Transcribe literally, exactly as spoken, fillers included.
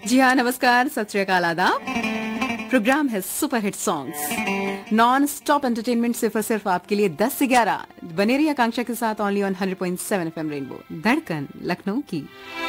जी हाँ, नमस्कार, सत श्री अकाल, आदाब। प्रोग्राम है super hit songs, non stop entertainment, सिर्फ और सिर्फ आपके लिए दस से ग्यारह। बने रहिए आकांक्षा के साथ, only on hundred point seven FM rainbow, धड़कन लखनऊ की।